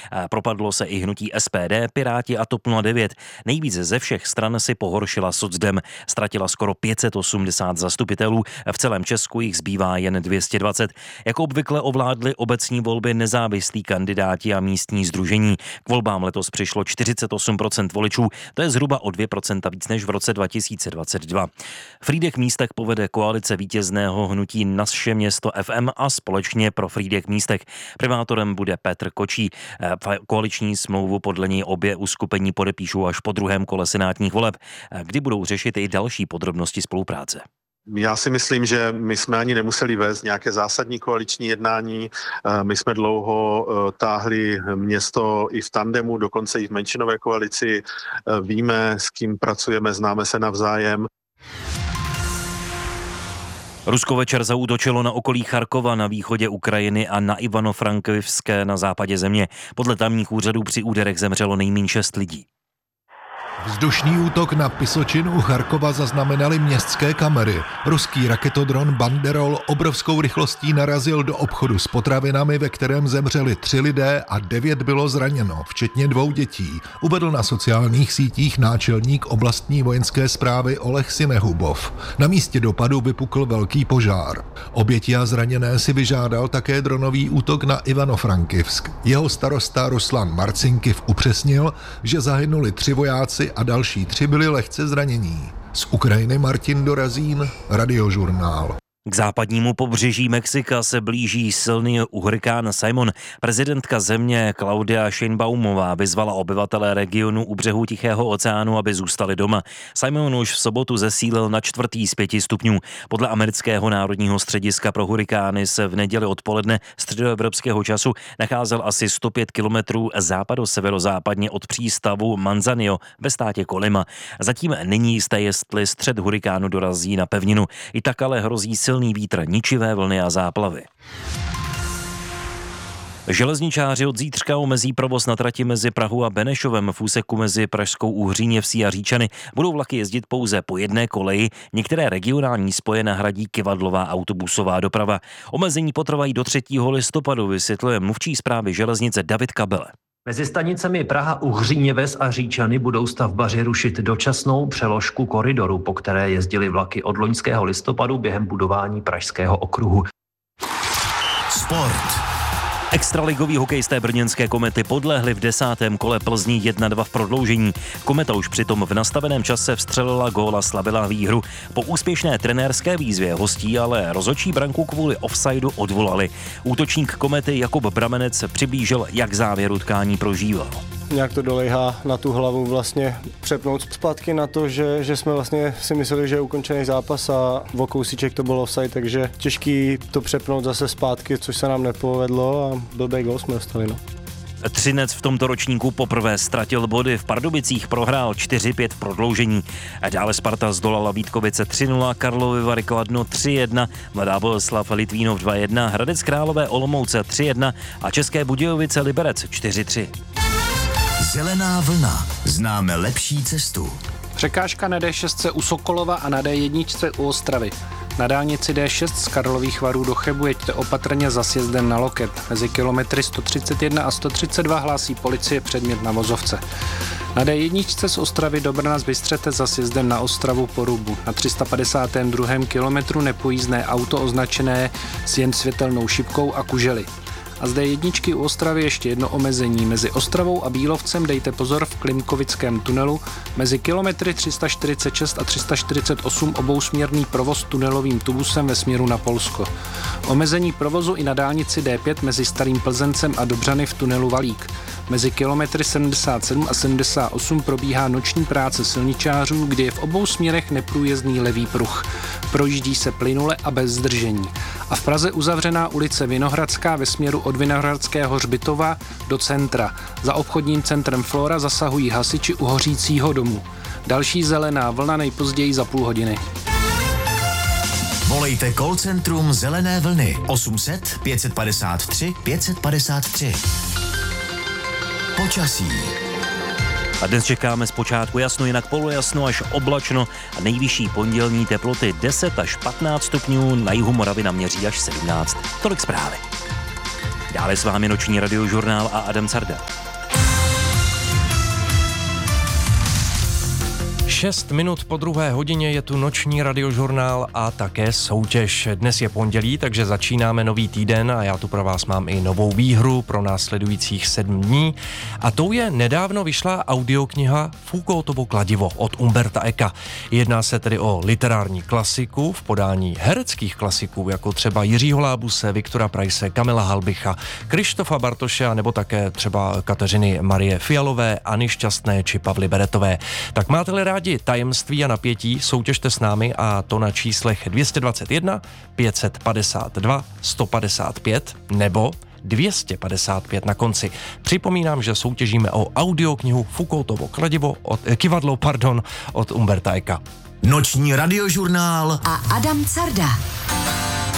Propadlo se i hnutí SPD, Piráti a TOP 09. Nejvíc ze všech stran si pohoršila socdem. Ztratila skoro 580 zastupitelů, v celém Česku jich zbývá jen 220. Jako obvykle ovládly obecní volby nezávislí kandidáti a místní sdružení. K volbám letos přišlo 48% voličů, to je zhruba o 2% víc než v roce 2022. Frýdek-Místek povede koalice vítězného hnutí Naše město FM a Společně pro Frýdek-Místek. Primátorem bude Petr Kočí. Koaliční smlouvu podle něj obě uskupení podepíšou až po druhém kole senátních voleb, kdy budou řešit i další podrobnosti spolupráce. Já si myslím, že my jsme ani nemuseli vést nějaké zásadní koaliční jednání. My jsme dlouho táhli město i v tandemu, dokonce i v menšinové koalici. Víme, s kým pracujeme, známe se navzájem. Rusko večer zaútočilo na okolí Charkova na východě Ukrajiny a na Ivano-Frankivské na západě země. Podle tamních úřadů při úderech zemřelo nejméně 6 lidí. Vzdušný útok na Pisočin u Charkova zaznamenaly městské kamery. Ruský raketodron Banderol obrovskou rychlostí narazil do obchodu s potravinami, ve kterém zemřeli 3 lidé a 9 bylo zraněno, včetně 2 dětí, uvedl na sociálních sítích náčelník oblastní vojenské správy Oleh Sinehubov. Na místě dopadu vypukl velký požár. Oběti a zraněné si vyžádal také dronový útok na Ivano-Frankivsk. Jeho starosta Ruslan Marcinkiv upřesnil, že zahynuli 3 vojáci a další 3 byli lehce zranění. Z Ukrajiny Martin Dorazín, Radiožurnál. K západnímu pobřeží Mexika se blíží silný hurikán Simon. Prezidentka země Claudia Sheinbaumová vyzvala obyvatele regionu u břehu Tichého oceánu, aby zůstali doma. Simon už v sobotu zesílil na 4. z 5 stupňů. Podle amerického národního střediska pro hurikány se v neděli odpoledne středoevropského času nacházel asi 105 kilometrů západo-severozápadně od přístavu Manzanillo ve státě Colima. Zatím není jisté, jestli střed hurikánu dorazí na pevninu. I tak ale hrozí silný vítr, ničivé vlny a záplavy. Železničáři od zítřka omezí provoz na trati mezi Prahou a Benešovem v úseku mezi Pražskou Uhříněvsí a Říčany. Budou vlaky jezdit pouze po jedné koleji, některé regionální spoje nahradí kyvadlová autobusová doprava. Omezení potrvají do 3. listopadu, vysvětluje mluvčí správy železnice David Kabele. Mezi stanicemi Praha, Uhříněves a Říčany budou stavbaři rušit dočasnou přeložku koridoru, po které jezdily vlaky od loňského listopadu během budování Pražského okruhu. Sport. Extraligový hokejisté brněnské Komety podlehli v 10. kole Plzni 1-2 v prodloužení. Kometa už přitom v nastaveném čase vstřelila gól a slavila výhru. Po úspěšné trenérské výzvě hostí ale rozhodčí branku kvůli offsideu odvolali. Útočník Komety Jakub Bramenec přiblížil, jak závěr utkání prožíval. Nějak to dolejhá na tu hlavu vlastně přepnout zpátky na to, že jsme vlastně si mysleli, že je ukončený zápas a o kousíček to bylo offside, takže těžký to přepnout zase zpátky, což se nám nepovedlo a blbý gól jsme dostali. Třinec v tomto ročníku poprvé ztratil body, v Pardubicích prohrál 4-5 v prodloužení. A dále Sparta zdolala Vítkovice 3-0, Karlovy Vary Kladno 3-1, Mladá Boleslav Litvínov 2-1, Hradec Králové Olomouce 3-1 a České Budějovice Liberec 4-3. Zelená vlna. Známe lepší cestu. Překážka na D6 u Sokolova a na D1 u Ostravy. Na dálnici D6 z Karlových Varů do Chebu jeďte opatrně za sjezdem na Loket. Mezi kilometry 131 a 132 hlásí policie předmět na vozovce. Na D1 z Ostravy do Brna zbystřete za sjezdem na Ostravu Porubu. Na 352. kilometru nepojízdné auto označené s jen světelnou šipkou a kužely. A zde jedničky u Ostravy ještě jedno omezení. Mezi Ostravou a Bílovcem dejte pozor v Klimkovickém tunelu. Mezi kilometry 346 a 348 obousměrný provoz tunelovým tubusem ve směru na Polsko. Omezení provozu i na dálnici D5 mezi Starým Plzeňcem a Dobřany v tunelu Valík. Mezi kilometry 77 a 78 probíhá noční práce silničářů, kdy je v obou směrech neprůjezdný levý pruh. Projíždí se plynule a bez zdržení. A v Praze uzavřená ulice Vinohradská ve směru od Vinohradského hřbitova do centra. Za obchodním centrem Flora zasahují hasiči u hořícího domu. Další zelená vlna nejpozději za půl hodiny. Volejte call centrum Zelené vlny 800 553 553. Počasí. A dnes čekáme zpočátku jasno, jinak polojasno až oblačno a nejvyšší pondělní teploty 10 až 15 stupňů, na jihu Moravy naměří až 17. Tolik zprávy. Dále s vámi noční radiožurnál a Adam Carda. 6 minut po 2:00 je tu noční radiožurnál a také soutěž. Dnes je pondělí, takže začínáme nový týden a já tu pro vás mám i novou výhru pro následujících 7 dní. A tou je nedávno vyšlá audiokniha Foucaultovo kladivo od Umberta Ecka. Jedná se tedy o literární klasiku v podání hereckých klasiků, jako třeba Jiřího Lábuse, Viktora Preisse, Kamila Halbicha, Krištofa Bartoše a nebo také třeba Kateřiny Marie Fialové, Anny Šťastné či Pavly Beretové. Tak máte-li rádi tajemství a napětí, soutěžte s námi a to na číslech 221 552 155 nebo 255 na konci. Připomínám, že soutěžíme o audioknihu Foucaultovo kivadlo od Umberta Ecka. Noční radiožurnál a Adam Carda.